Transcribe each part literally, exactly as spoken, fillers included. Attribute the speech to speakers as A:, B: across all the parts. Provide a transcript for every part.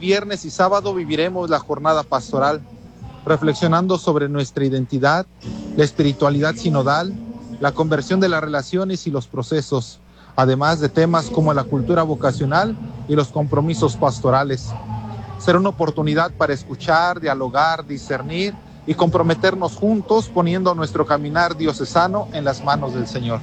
A: viernes y sábado viviremos la jornada pastoral, reflexionando sobre nuestra identidad, la espiritualidad sinodal, la conversión de las relaciones y los procesos, además de temas como la cultura vocacional y los compromisos pastorales. Será una oportunidad para escuchar, dialogar, discernir y comprometernos juntos, poniendo nuestro caminar diocesano en las manos del Señor.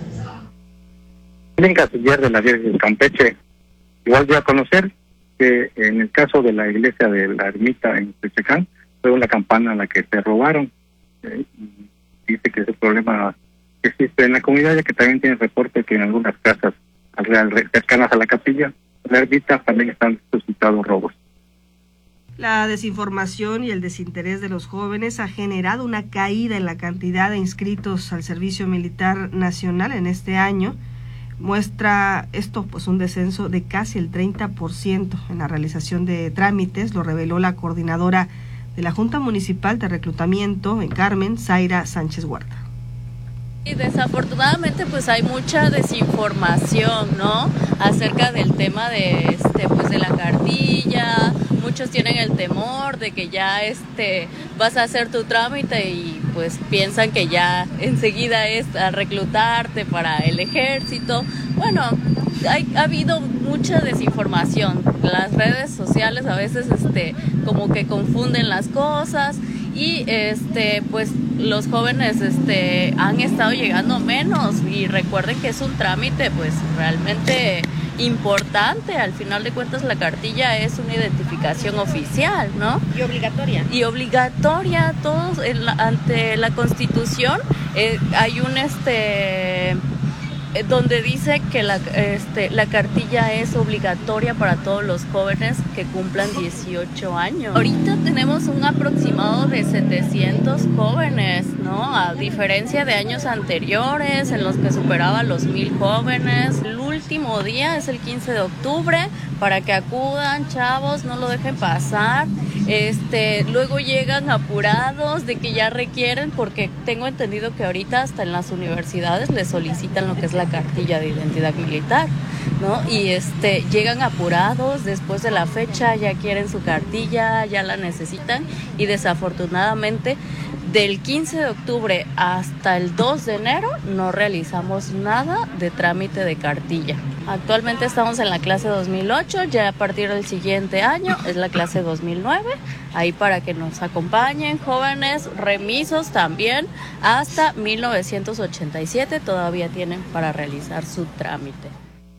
B: En canciller de la diócesis de Campeche, igual voy a conocer que en el caso de la iglesia de la ermita en Techecán, fue una campana a la que se robaron. Eh, dice que ese problema existe en la comunidad, ya que también tiene reporte que en algunas casas alrededor, cercanas a la capilla, la ermita, también están suscitados robos.
C: La desinformación y el desinterés de los jóvenes ha generado una caída en la cantidad de inscritos al Servicio Militar Nacional en este año. Muestra esto pues un descenso de casi el treinta por ciento en la realización de trámites, lo reveló la coordinadora de la Junta Municipal de Reclutamiento en Carmen, Zaira Sánchez Huerta.
D: Y desafortunadamente pues hay mucha desinformación, ¿no? Acerca del tema de este pues de la cartilla. Muchos tienen el temor de que ya este vas a hacer tu trámite y pues piensan que ya enseguida es a reclutarte para el ejército. Bueno, hay, ha habido mucha desinformación. Las redes sociales a veces este como que confunden las cosas y este pues los jóvenes este han estado llegando menos, y recuerden que es un trámite pues realmente importante. Al final de cuentas la cartilla es una identificación oficial, ¿no?
C: Y obligatoria.
D: Y obligatoria, todos en la, ante la Constitución eh, hay un este eh, donde dice que la este la cartilla es obligatoria para todos los jóvenes que cumplan dieciocho años. Ahorita tenemos un aproximado de setecientos jóvenes, ¿no? A diferencia de años anteriores en los que superaba los mil jóvenes. El último día es el quince de octubre para que acudan, chavos, no lo dejen pasar. Este, luego llegan apurados de que ya requieren, porque tengo entendido que ahorita hasta en las universidades les solicitan lo que es la cartilla de identidad militar, ¿no? Y este, llegan apurados después de la fecha, ya quieren su cartilla, ya la necesitan, y desafortunadamente del quince de octubre hasta el dos de enero no realizamos nada de trámite de cartilla. Actualmente estamos en la clase dos mil ocho, ya a partir del siguiente año es la clase dos mil nueve, ahí para que nos acompañen jóvenes remisos también, hasta mil novecientos ochenta y siete todavía tienen para realizar su trámite.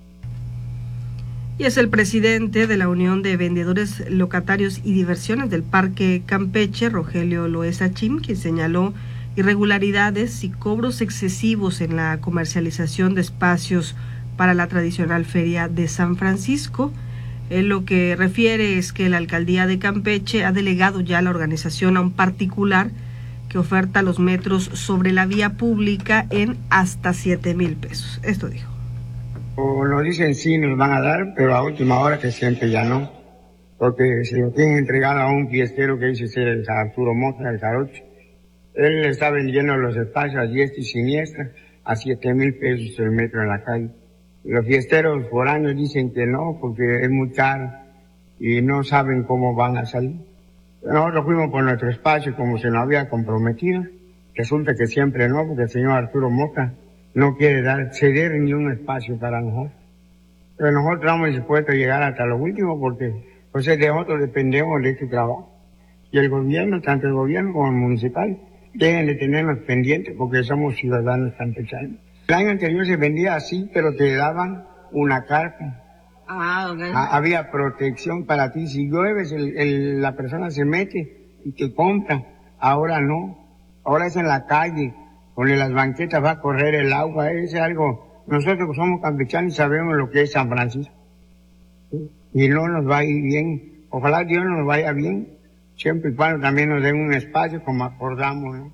C: Y es el presidente de la Unión de Vendedores, Locatarios y Diversiones del Parque Campeche, Rogelio Loesa Chim, quien señaló irregularidades y cobros excesivos en la comercialización de espacios para la tradicional Feria de San Francisco. Él lo que refiere es que la Alcaldía de Campeche ha delegado ya la organización a un particular que oferta los metros sobre la vía pública en hasta siete mil pesos. Esto dijo.
E: O nos dicen sí, nos van a dar, pero a última hora que siempre ya no. Porque se lo tienen entregado a un fiestero que dice ser el Arturo Mota, el Jarocho. Él está vendiendo los espacios a diestra y siniestra a siete mil pesos el metro en la calle. Los fiesteros foráneos dicen que no, porque es muy caro y no saben cómo van a salir. Nosotros fuimos por nuestro espacio como se nos había comprometido. Resulta que siempre no, porque el señor Arturo Mota no quiere dar, ceder ni un espacio para nosotros. Pero nosotros estamos dispuestos a llegar hasta lo último porque, pues, de nosotros dependemos de este trabajo. Y el gobierno, tanto el gobierno como el municipal, deben de tenernos pendientes porque somos ciudadanos campechanos. El año anterior se vendía así, pero te daban una carta.
C: Ah, okay.
E: Ah, había protección para ti. Si llueves, el, el, la persona se mete y te compra. Ahora no. Ahora es en la calle. Donde las banquetas va a correr el agua, es algo, nosotros que somos campechanos sabemos lo que es San Francisco, ¿sí? Y no nos va a ir bien, ojalá Dios nos vaya bien, siempre y cuando también nos den un espacio como acordamos, ¿no?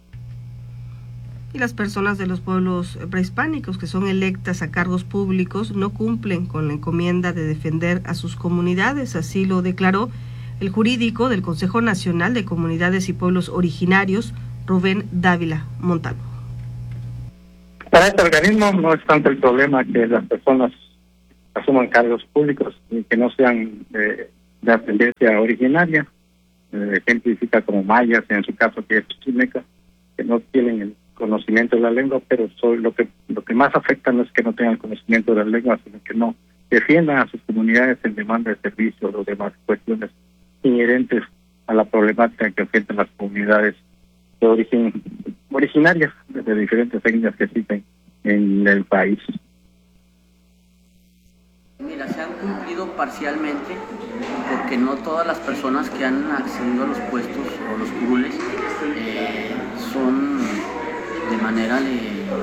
C: Y las personas de los pueblos prehispánicos que son electas a cargos públicos no cumplen con la encomienda de defender a sus comunidades, así lo declaró el jurídico del Consejo Nacional de Comunidades y Pueblos Originarios, Rubén Dávila Montalvo.
B: Para este organismo no es tanto el problema que las personas asuman cargos públicos y que no sean eh, de ascendencia originaria, eh, ejemplifica como mayas, en su caso que es chichimeca, que no tienen el conocimiento de la lengua, pero so, lo que lo que más afecta no es que no tengan el conocimiento de la lengua, sino que no defiendan a sus comunidades en demanda de servicios o demás cuestiones inherentes a la problemática que enfrentan las comunidades de origen originarias de diferentes etnias que existen en el país.
F: Mira, se han cumplido parcialmente porque no todas las personas que han accedido a los puestos o los curules eh, son de manera de,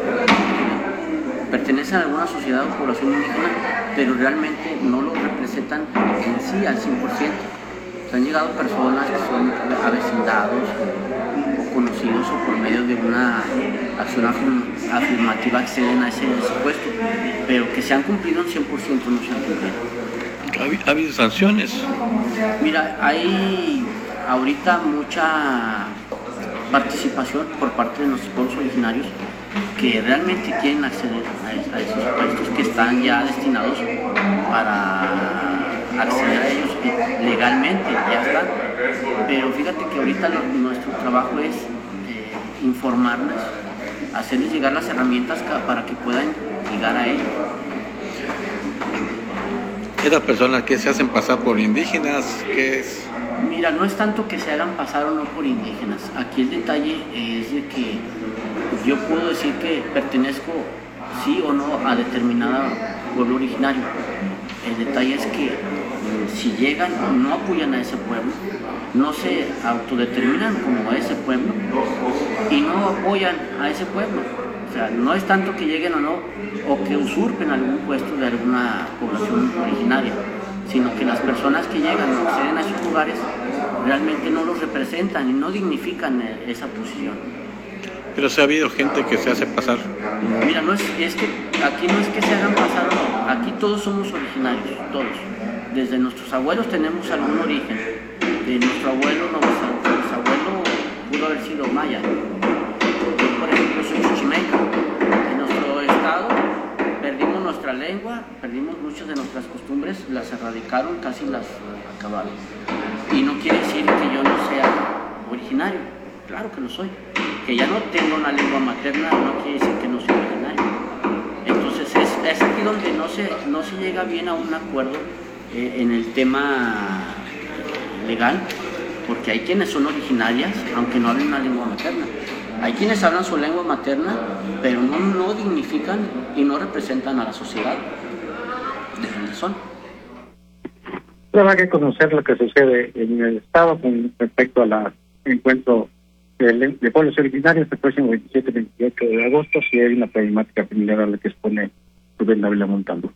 F: de pertenecen a alguna sociedad o población indígena, pero realmente no lo representan en sí al cien por ciento. Se han llegado personas que son avecindados o conocidos o por medio de una acción afirm afirmativa acceden a ese, ese puesto, pero que se han cumplido en cien por ciento no se han cumplido.
G: ¿Ha habido sanciones?
F: Mira, hay ahorita mucha participación por parte de nuestros pueblos originarios que realmente quieren acceder a, a esos puestos que están ya destinados para acceder a ellos legalmente, ya están. Pero fíjate que ahorita lo, nuestro trabajo es eh, informarles, hacerles llegar las herramientas para que puedan llegar a ellos.
G: ¿Esas personas que se hacen pasar por indígenas? ¿Qué es?
F: Mira, no es tanto que se hagan pasar o no por indígenas. Aquí el detalle es de que yo puedo decir que pertenezco sí o no a determinado pueblo originario. El detalle es que si llegan no apoyan a ese pueblo, no se autodeterminan como ese pueblo y no apoyan a ese pueblo. O sea, no es tanto que lleguen o no, o que usurpen algún puesto de alguna población originaria, sino que las personas que llegan o acceden a esos lugares realmente no los representan y no dignifican esa posición.
G: Pero se ha habido gente que se hace pasar.
F: Mira, no es, es que aquí no es que se hagan pasar o no, aquí todos somos originarios, todos. Desde nuestros abuelos tenemos algún origen. De nuestro abuelo, no, nuestro abuelo pudo haber sido maya. Yo, por ejemplo, soy chichimeca. En nuestro estado perdimos nuestra lengua, perdimos muchas de nuestras costumbres, las erradicaron, casi las acabaron. Y no quiere decir que yo no sea originario, claro que lo soy. Que ya no tengo una lengua materna no quiere decir que no soy originario. Entonces es, es aquí donde no se, no se llega bien a un acuerdo eh, en el tema legal, porque hay quienes son originarias, aunque no hablen una lengua materna. Hay quienes hablan su lengua materna, pero no, no dignifican y no representan a la sociedad de donde son.
B: Habrá que conocer lo que sucede en el estado con respecto al encuentro de, de pueblos originarios el próximo veintisiete y veintiocho de agosto, si hay una problemática similar a la que expone Rubén Dávila Montalvo.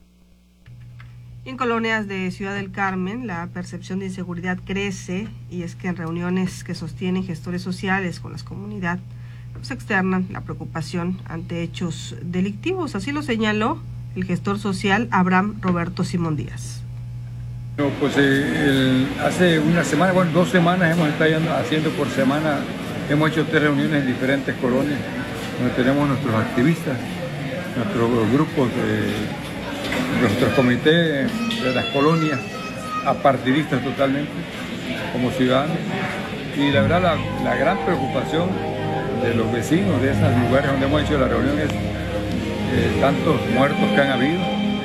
C: En colonias de Ciudad del Carmen, la percepción de inseguridad crece, y es que en reuniones que sostienen gestores sociales con la comunidad, pues externan la preocupación ante hechos delictivos. Así lo señaló el gestor social Abraham Roberto Simón Díaz.
H: No, pues eh, el, hace una semana, bueno, dos semanas hemos estado haciendo por semana, hemos hecho tres reuniones en diferentes colonias, donde tenemos nuestros activistas, nuestros grupos de nuestros comités de las colonias, apartidistas totalmente, como ciudadanos. Y la verdad, la, la gran preocupación de los vecinos de esos lugares donde hemos hecho las reuniones, eh, tantos muertos que han habido,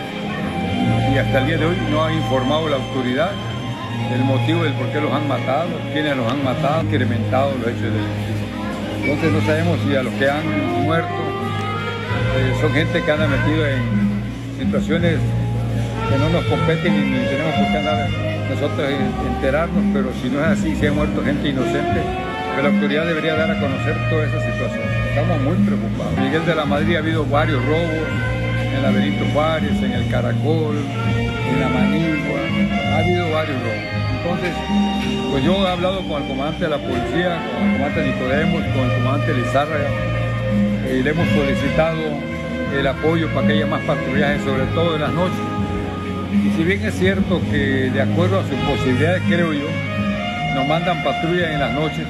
H: y hasta el día de hoy no ha informado la autoridad el motivo del por qué los han matado, quiénes los han matado, incrementado los hechos de delincuencia. Entonces no sabemos si a los que han muerto eh, son gente que anda metida en situaciones que no nos competen y ni tenemos por qué andar nosotros enterarnos, pero si no es así, si ha muerto gente inocente, que la autoridad debería dar a conocer toda esa situación. Estamos muy preocupados. En Miguel de la Madrid ha habido varios robos, en la Benito Juárez, en el Caracol, en la Manigua, ha habido varios robos. Entonces, pues yo he hablado con el comandante de la policía, con el comandante Nicodemos, con el comandante Lizárraga, y le hemos solicitado el apoyo para que haya más patrullaje, sobre todo en las noches. Y si bien es cierto que de acuerdo a sus posibilidades, creo yo, nos mandan patrullas en las noches,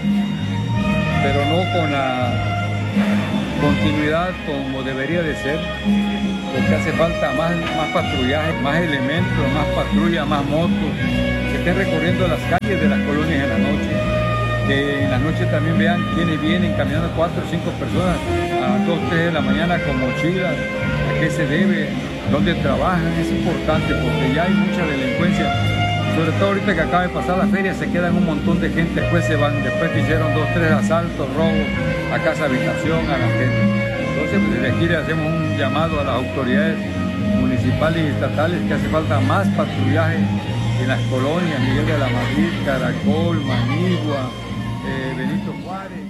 H: pero no con la continuidad como debería de ser, porque hace falta más, más patrullaje, más elementos, más patrulla, más motos, que estén recorriendo las calles de las colonias en la noche. Que en la noche también vean quiénes vienen caminando, cuatro o cinco personas a dos, tres de la mañana con mochilas, a qué se debe, dónde trabajan. Es importante porque ya hay mucha delincuencia, sobre todo ahorita que acaba de pasar la feria, se quedan un montón de gente, después se van, después que hicieron dos, tres asaltos, robos a casa habitación, a la gente. Entonces, pues, desde aquí le hacemos un llamado a las autoridades municipales y estatales que hace falta más patrullaje en las colonias, Miguel de la Madrid, Caracol, Manigua, eh, Benito Juárez.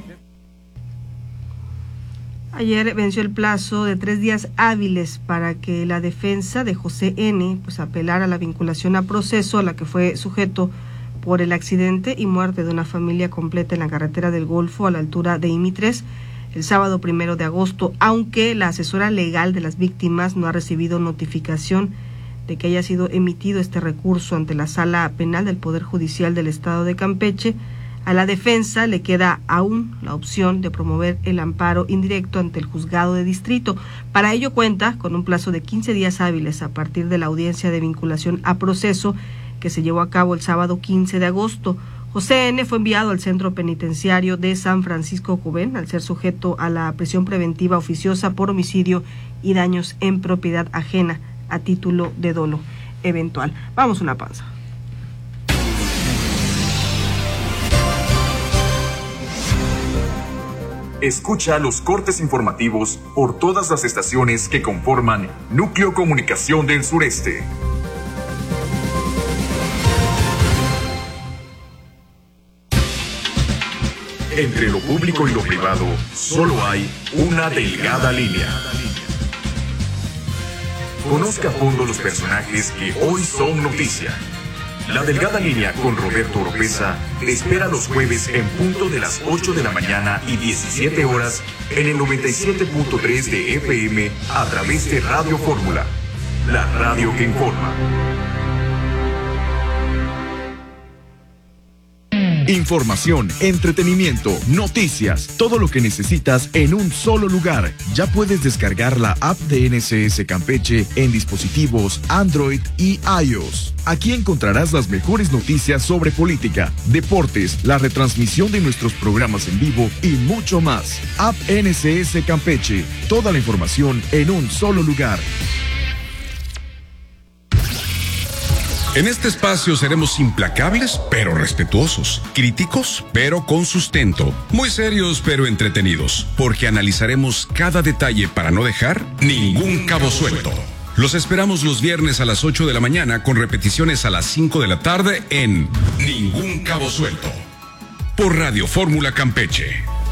C: Ayer venció el plazo de tres días hábiles para que la defensa de José N. pues apelara a la vinculación a proceso a la que fue sujeto por el accidente y muerte de una familia completa en la carretera del Golfo a la altura de I M I tres. El sábado primero de agosto, aunque la asesora legal de las víctimas no ha recibido notificación de que haya sido emitido este recurso ante la Sala Penal del Poder Judicial del Estado de Campeche, a la defensa le queda aún la opción de promover el amparo indirecto ante el juzgado de distrito. Para ello cuenta con un plazo de quince días hábiles a partir de la audiencia de vinculación a proceso que se llevó a cabo el sábado quince de agosto. José N. fue enviado al centro penitenciario de San Francisco Cubén al ser sujeto a la prisión preventiva oficiosa por homicidio y daños en propiedad ajena a título de dolo eventual. Vamos a una pausa.
I: Escucha los cortes informativos por todas las estaciones que conforman Núcleo Comunicación del Sureste. Entre lo público y lo privado, solo hay una delgada línea. Conozca a fondo los personajes que hoy son noticia. La delgada línea con Roberto Oropeza te espera los jueves en punto de las ocho de la mañana y diecisiete horas en el noventa y siete punto tres de F M a través de Radio Fórmula, la radio que informa. Información, entretenimiento, noticias, todo lo que necesitas en un solo lugar. Ya puedes descargar la app de N S S Campeche en dispositivos Android y iOS. Aquí encontrarás las mejores noticias sobre política, deportes, la retransmisión de nuestros programas en vivo y mucho más. App N S S Campeche, toda la información en un solo lugar.
J: En este espacio seremos implacables, pero respetuosos, críticos, pero con sustento, muy serios, pero entretenidos, porque analizaremos cada detalle para no dejar ningún cabo suelto. Los esperamos los viernes a las ocho de la mañana con repeticiones a las cinco de la tarde en Ningún Cabo Suelto, por Radio Fórmula Campeche.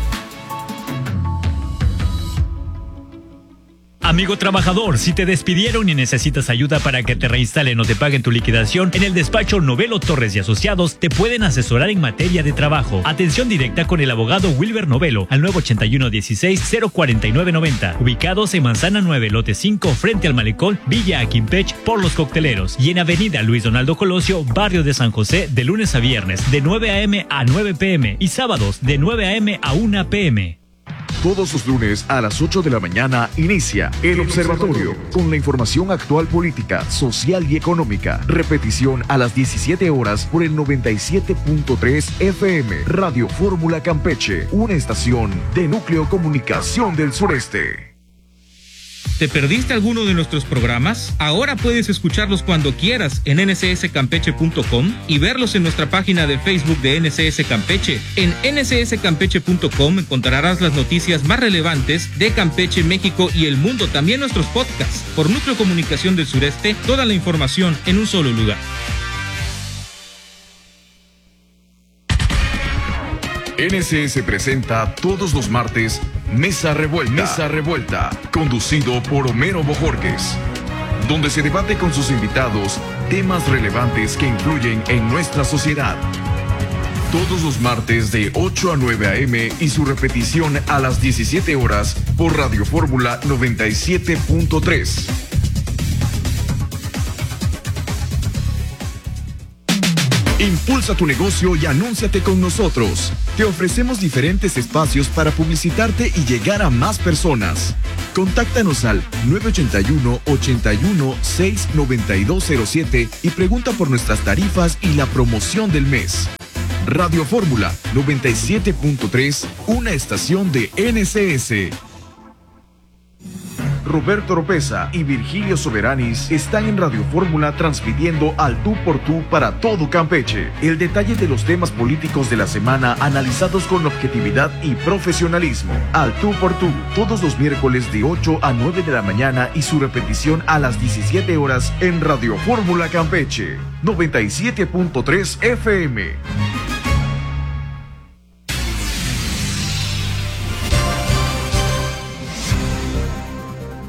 K: Amigo trabajador, si te despidieron y necesitas ayuda para que te reinstalen o te paguen tu liquidación, en el despacho Novelo Torres y Asociados te pueden asesorar en materia de trabajo. Atención directa con el abogado Wilber Novelo al nueve ochenta y uno dieciséis cero cuarenta y nueve noventa, ubicados en Manzana nueve, lote cinco, frente al Malecón, Villa Aquimpech, por Los Cocteleros, y en Avenida Luis Donaldo Colosio, barrio de San José, de lunes a viernes, de nueve a eme a nueve pe eme y sábados de nueve a eme a una pe eme.
I: Todos los lunes a las ocho de la mañana inicia El Observatorio con la información actual política, social y económica. Repetición a las diecisiete horas por el noventa y siete punto tres F M. Radio Fórmula Campeche, una estación de Núcleo Comunicación del Sureste.
L: ¿Te perdiste alguno de nuestros programas? Ahora puedes escucharlos cuando quieras en ene ese ese campeche punto com y verlos en nuestra página de Facebook de N S S Campeche. En ene ese ese campeche punto com encontrarás las noticias más relevantes de Campeche, México y el mundo, también nuestros podcasts. Por Núcleo Comunicación del Sureste, toda la información en un solo lugar.
I: N S S presenta todos los martes Mesa Revuelta, Mesa Revuelta, conducido por Homero Bojorquez, donde se debate con sus invitados temas relevantes que influyen en nuestra sociedad. Todos los martes de ocho a nueve a eme y su repetición a las diecisiete horas por Radio Fórmula noventa y siete punto tres. Impulsa tu negocio y anúnciate con nosotros. Te ofrecemos diferentes espacios para publicitarte y llegar a más personas. Contáctanos al nueve ocho uno, ocho uno, seis, nueve dos cero siete y pregunta por nuestras tarifas y la promoción del mes. Radio Fórmula noventa y siete punto tres, una estación de N C S. Roberto Oropeza y Virgilio Soberanis están en Radio Fórmula transmitiendo al tú por tú para todo Campeche. El detalle de los temas políticos de la semana analizados con objetividad y profesionalismo. Al tú por tú, todos los miércoles de ocho a nueve de la mañana y su repetición a las diecisiete horas en Radio Fórmula Campeche, noventa y siete punto tres F M.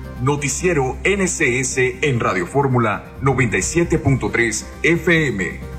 I: Noticiero N C S en Radio Fórmula noventa y siete punto tres F M.